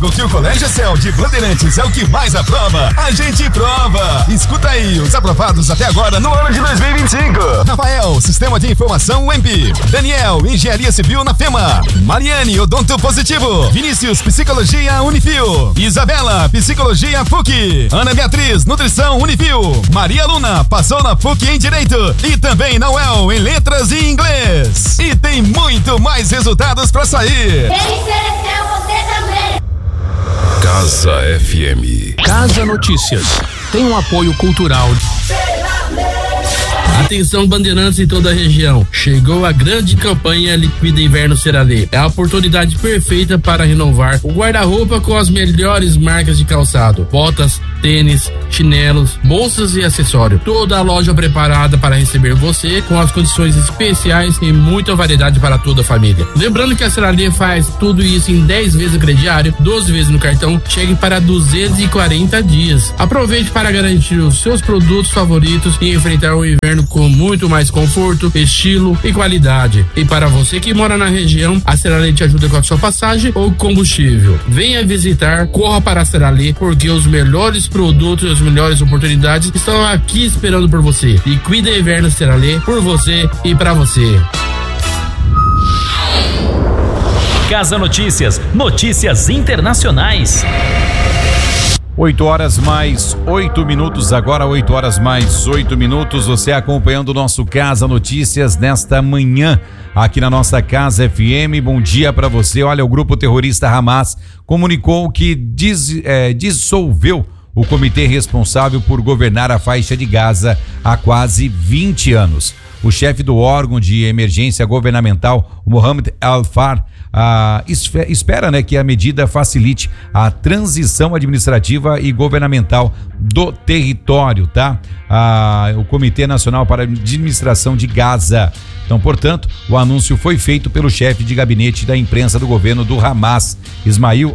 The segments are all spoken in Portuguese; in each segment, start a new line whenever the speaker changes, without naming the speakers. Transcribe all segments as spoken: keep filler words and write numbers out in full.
Largo que o Colégio Céu de Bandeirantes é o que mais aprova, a gente prova. Escuta aí os aprovados até agora no ano de dois mil e vinte e cinco. Rafael, Sistema de Informação U E M P. Daniel, Engenharia Civil na FEMA. Mariane, Odonto Positivo. Vinícius, Psicologia Unifil. Isabela, Psicologia P U C. Ana Beatriz, Nutrição Unifil. Maria Luna, passou na P U C em Direito e também na U E L em Letras e Inglês. E tem muito mais resultados pra sair.
Quem mereceu você também.
Casa F M.
Casa Notícias. Tem um apoio cultural.
Atenção, bandeirantes em toda a região. Chegou a grande campanha Liquida Inverno Seralê. É a oportunidade perfeita para renovar o guarda-roupa com as melhores marcas de calçado. Botas, tênis, chinelos, bolsas e acessórios. Toda a loja preparada para receber você com as condições especiais e muita variedade para toda a família. Lembrando que a Seralê faz tudo isso em dez vezes no crediário, doze vezes no cartão, chegue para duzentos e quarenta dias. Aproveite para garantir os seus produtos favoritos e enfrentar o inverno com muito mais conforto, estilo e qualidade. E para você que mora na região, a Seralê te ajuda com a sua passagem ou combustível. Venha visitar, corra para a Seralê, porque os melhores produtos e as melhores oportunidades estão aqui esperando por você. E Liquida Inverno Seralê, por você e para você.
Casa Notícias, notícias internacionais.
oito horas mais oito minutos, agora oito horas mais oito minutos, você acompanhando o nosso Casa Notícias nesta manhã, aqui na nossa Casa F M. Bom dia para você. Olha, o grupo terrorista Hamas comunicou que diz, é, dissolveu o comitê responsável por governar a faixa de Gaza há quase vinte anos. O chefe do órgão de emergência governamental, Mohamed Al-Far, ah, espera, né, que a medida facilite a transição administrativa e governamental do território, tá? Ah, o Comitê Nacional para a Administração de Gaza. Então, portanto, o anúncio foi feito pelo chefe de gabinete da imprensa do governo do Hamas, Ismail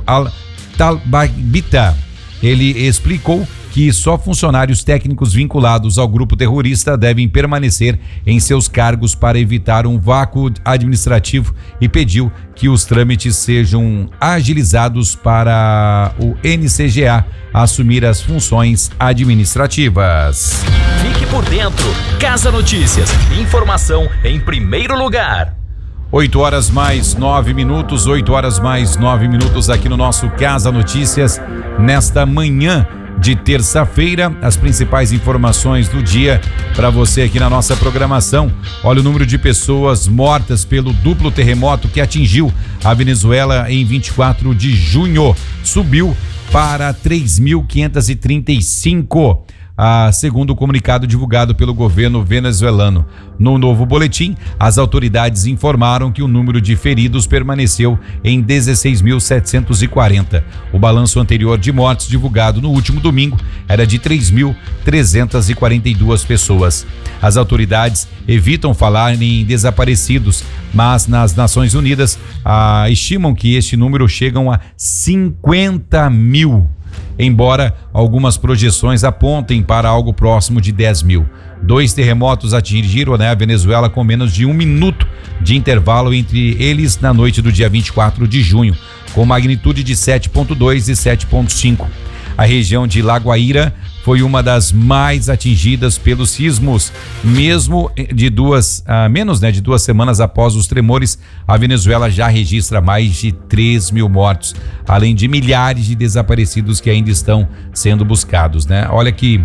Al-Talbita. Ele explicou que só funcionários técnicos vinculados ao grupo terrorista devem permanecer em seus cargos para evitar um vácuo administrativo e pediu que os trâmites sejam agilizados para o N C G A assumir as funções administrativas.
Fique por dentro. Casa Notícias. Informação em primeiro lugar.
oito horas mais nove minutos, oito horas mais nove minutos aqui no nosso Casa Notícias, nesta manhã de terça-feira. As principais informações do dia para você aqui na nossa programação. Olha, o número de pessoas mortas pelo duplo terremoto que atingiu a Venezuela em vinte e quatro de junho subiu para três mil quinhentos e trinta e cinco. Ah, segundo o comunicado divulgado pelo governo venezuelano. No novo boletim, as autoridades informaram que o número de feridos permaneceu em dezesseis mil setecentos e quarenta. O balanço anterior de mortes divulgado no último domingo era de três mil trezentos e quarenta e duas pessoas. As autoridades evitam falar em desaparecidos, mas nas Nações Unidas ah, estimam que este número chega a cinquenta mil. Embora algumas projeções apontem para algo próximo de dez mil. Dois terremotos atingiram, né, a Venezuela com menos de um minuto de intervalo entre eles na noite do dia vinte e quatro de junho, com magnitude de sete ponto dois e sete ponto cinco. A região de La Guaira foi uma das mais atingidas pelos sismos, mesmo de duas, ah, menos né, de duas semanas após os tremores. A Venezuela já registra mais de três mil mortos, além de milhares de desaparecidos que ainda estão sendo buscados, né? Olha que,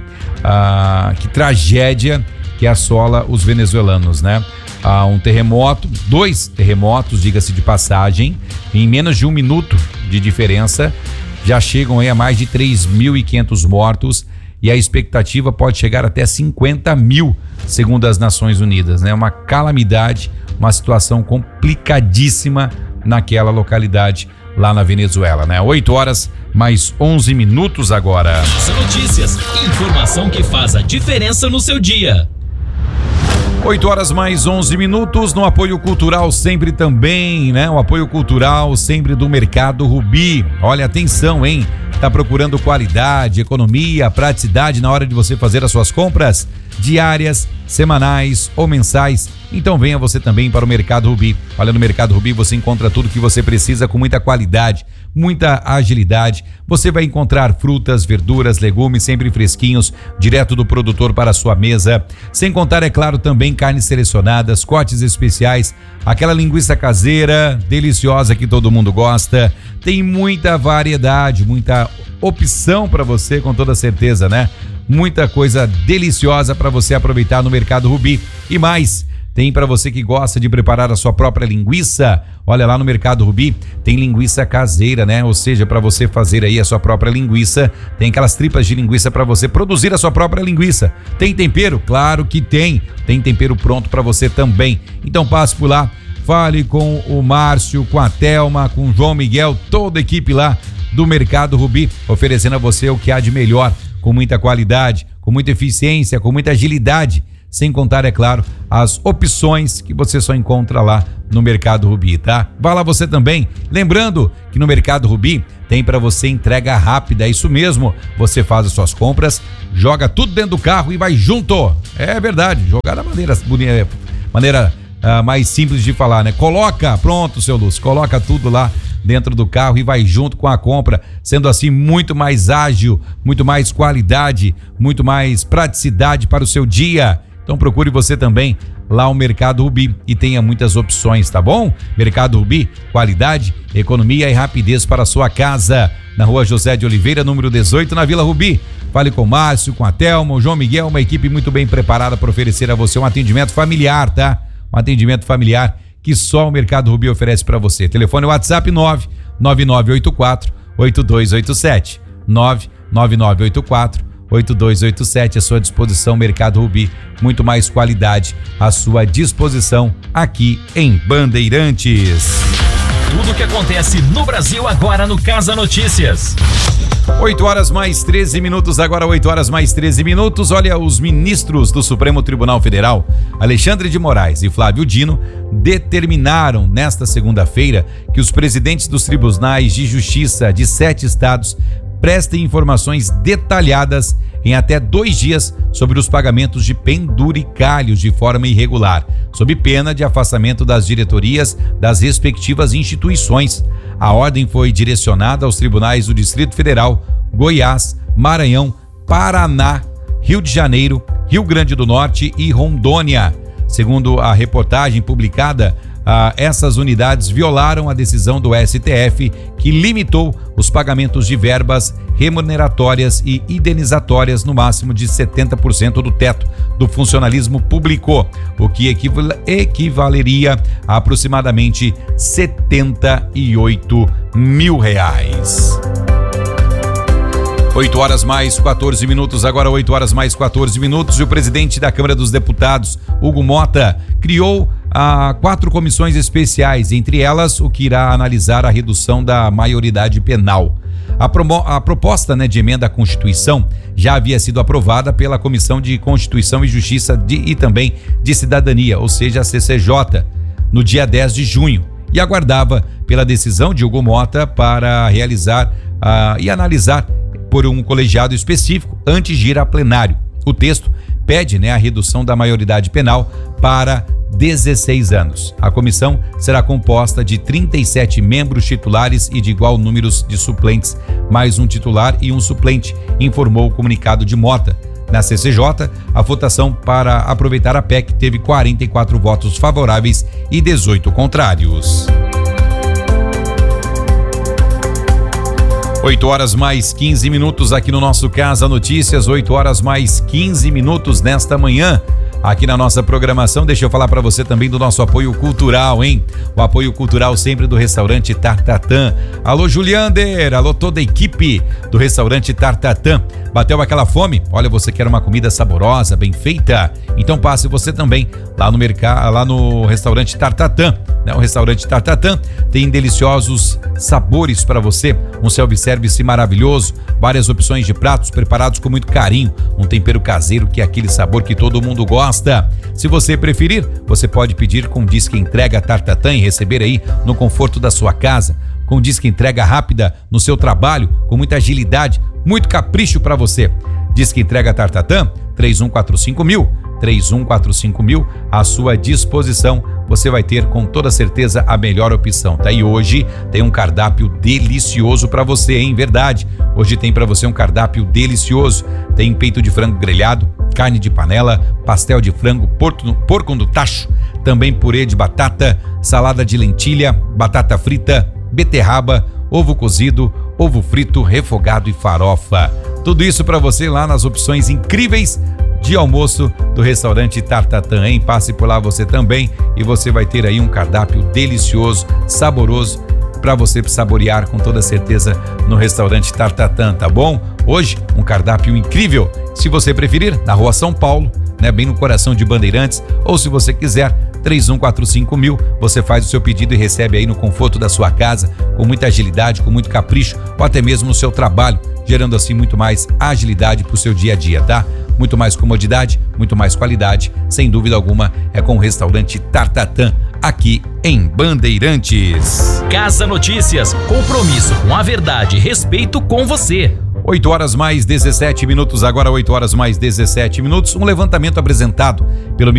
ah, que tragédia que assola os venezuelanos, né? Há um terremoto, dois terremotos, diga-se de passagem, em menos de um minuto de diferença, já chegam aí a mais de três mil e quinhentos mortos. E a expectativa pode chegar até cinquenta mil, segundo as Nações Unidas, né? Uma calamidade, uma situação complicadíssima naquela localidade lá na Venezuela, né? oito horas mais onze minutos agora.
Casa Notícias, informação que faz a diferença no seu dia.
oito horas mais onze minutos, no apoio cultural sempre também, né? O apoio cultural sempre do Mercado Rubi. Olha, atenção, hein? Tá procurando qualidade, economia, praticidade na hora de você fazer as suas compras diárias, semanais ou mensais? Então venha você também para o Mercado Rubi. Olha, no Mercado Rubi você encontra tudo que você precisa com muita qualidade, muita agilidade. Você vai encontrar frutas, verduras, legumes sempre fresquinhos, direto do produtor para a sua mesa. Sem contar, é claro, também carnes selecionadas, cortes especiais, aquela linguiça caseira, deliciosa que todo mundo gosta. Tem muita variedade, muita opção para você, com toda certeza, né? Muita coisa deliciosa para você aproveitar no Mercado Rubi. E mais, tem para você que gosta de preparar a sua própria linguiça. Olha, lá no Mercado Rubi tem linguiça caseira, né? Ou seja, para você fazer aí a sua própria linguiça, tem aquelas tripas de linguiça para você produzir a sua própria linguiça. Tem tempero? Claro que tem. Tem tempero pronto para você também. Então passe por lá, fale com o Márcio, com a Thelma, com o João Miguel, toda a equipe lá do Mercado Rubi, oferecendo a você o que há de melhor, com muita qualidade, com muita eficiência, com muita agilidade. Sem contar, é claro, as opções que você só encontra lá no Mercado Rubi, tá? Vá lá você também. Lembrando que no Mercado Rubi tem para você entrega rápida, é isso mesmo. Você faz as suas compras, joga tudo dentro do carro e vai junto. É verdade, jogar da maneira, maneira uh, mais simples de falar, né? Coloca, pronto, seu Lúcio, coloca tudo lá dentro do carro e vai junto com a compra, sendo assim muito mais ágil, muito mais qualidade, muito mais praticidade para o seu dia. Então procure você também lá o Mercado Rubi e tenha muitas opções, tá bom? Mercado Rubi, qualidade, economia e rapidez para a sua casa. Na Rua José de Oliveira, número dezoito, na Vila Rubi. Fale com o Márcio, com a Thelma, o João Miguel, uma equipe muito bem preparada para oferecer a você um atendimento familiar, tá? Um atendimento familiar que só o Mercado Rubi oferece para você. Telefone WhatsApp nove nove nove oito quatro oito dois oito sete. nove nove nove oito quatro oito dois oito sete, à sua disposição, Mercado Rubi, muito mais qualidade à sua disposição aqui em Bandeirantes.
Tudo o que acontece no Brasil agora no Casa Notícias.
oito horas mais treze minutos, agora oito horas mais treze minutos. Olha, os ministros do Supremo Tribunal Federal, Alexandre de Moraes e Flávio Dino, determinaram nesta segunda-feira que os presidentes dos tribunais de justiça de sete estados prestem informações detalhadas em até dois dias sobre os pagamentos de penduricalhos de forma irregular, sob pena de afastamento das diretorias das respectivas instituições. A ordem foi direcionada aos tribunais do Distrito Federal, Goiás, Maranhão, Paraná, Rio de Janeiro, Rio Grande do Norte e Rondônia. Segundo a reportagem publicada, Ah, essas unidades violaram a decisão do S T F, que limitou os pagamentos de verbas remuneratórias e indenizatórias no máximo de setenta por cento do teto do funcionalismo público, o que equival- equivaleria a aproximadamente setenta e oito mil reais. oito horas mais quatorze minutos, agora oito horas mais quatorze minutos, e o presidente da Câmara dos Deputados, Hugo Mota, criou ah, quatro comissões especiais, entre elas o que irá analisar a redução da maioridade penal. A, promo, a proposta, né, de emenda à Constituição já havia sido aprovada pela Comissão de Constituição e Justiça de, e também de Cidadania, ou seja, a C C J, no dia dez de junho, e aguardava pela decisão de Hugo Mota para realizar ah, e analisar por um colegiado específico antes de ir a plenário. O texto pede, né, a redução da maioridade penal para dezesseis anos. A comissão será composta de trinta e sete membros titulares e de igual número de suplentes, mais um titular e um suplente, informou o comunicado de Mota. Na C C J, a votação para aproveitar a P E C teve quarenta e quatro votos favoráveis e dezoito contrários. oito horas mais quinze minutos aqui no nosso Casa Notícias, oito horas mais quinze minutos nesta manhã. Aqui na nossa programação, deixa eu falar para você também do nosso apoio cultural, hein? O apoio cultural sempre do restaurante Tartatã. Alô, Juliander, alô, toda a equipe do restaurante Tartatã. Bateu aquela fome? Olha, você quer uma comida saborosa, bem feita? Então passe você também lá no mercado, lá no restaurante Tartatã, né? O restaurante Tartatã tem deliciosos sabores para você, um self-service maravilhoso, várias opções de pratos preparados com muito carinho, um tempero caseiro que é aquele sabor que todo mundo gosta. Se você preferir, você pode pedir com disque entrega Tartatã e receber aí no conforto da sua casa, com disque entrega rápida no seu trabalho, com muita agilidade, muito capricho para você. Disque entrega Tartatã três um quatro cinco mil. três um quatro cinco mil à sua disposição. Você vai ter com toda certeza a melhor opção, tá? E hoje tem um cardápio delicioso para você, hein? Verdade. Hoje tem para você um cardápio delicioso. Tem peito de frango grelhado, carne de panela, pastel de frango, porco, porco no tacho, também purê de batata, salada de lentilha, batata frita, beterraba, ovo cozido, ovo frito, refogado e farofa. Tudo isso para você lá nas opções incríveis de almoço do restaurante Tartatã, hein? Passe por lá você também e você vai ter aí um cardápio delicioso, saboroso para você saborear com toda certeza no restaurante Tartatã, tá bom? Hoje um cardápio incrível, se você preferir, na Rua São Paulo, né, bem no coração de Bandeirantes, ou se você quiser, três um quatro cinco mil, você faz o seu pedido e recebe aí no conforto da sua casa, com muita agilidade, com muito capricho, ou até mesmo no seu trabalho, gerando assim muito mais agilidade pro seu dia a dia, tá? Muito mais comodidade, muito mais qualidade, sem dúvida alguma, é com o restaurante Tartatã, aqui em Bandeirantes.
Casa Notícias, compromisso com a verdade e respeito com você.
oito horas mais dezessete minutos, agora oito horas mais dezessete minutos, um levantamento apresentado pelo